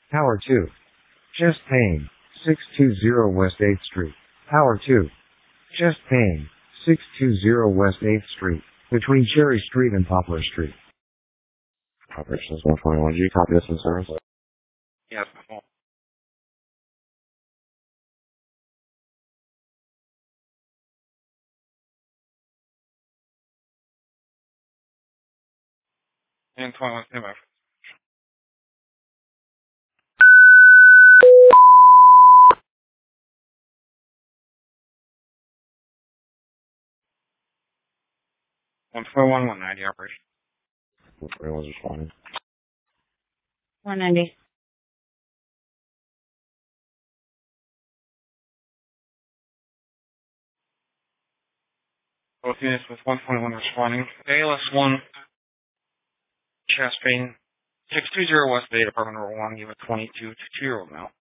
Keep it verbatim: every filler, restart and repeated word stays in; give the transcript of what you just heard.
Tower two. Chest pain. six two zero West eighth Street. Tower two. Chest pain. six two zero West eighth Street. Between Cherry Street and Poplar Street. Operations one twenty-one G, copy this in service. Yes. And twenty-one, stand by. one twenty-one, one ninety operation. one twenty-one is responding. one ninety. Both units with one twenty-one responding. A L S one, chest pain, six two zero West Bay, Department number one, give a twenty-two to two-year-old male.